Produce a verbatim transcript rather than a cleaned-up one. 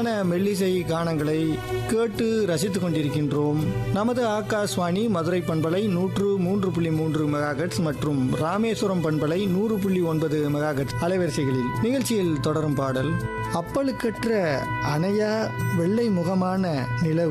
இனிமையான மெல்லிசை கானங்களை கேட்டு ரசித்துக் கொண்டிருக்கின்றோம். நமது ஆகாஷ்வாணி மதுரை பண்பலை நூற்று மூன்று புள்ளி மூன்று மெகாஹெர்ட்ஸ் மற்றும் ராமேஸ்வரம் பண்பலை நூறு புள்ளி ஒன்பது மெகாஹெர்ட்ஸ் அலைவரிசைகளில். நிகழ்ச்சியில் தொடரும் பாடல் அப்பழுக்கற்ற அணையா வெள்ளை முகமான நிலவு.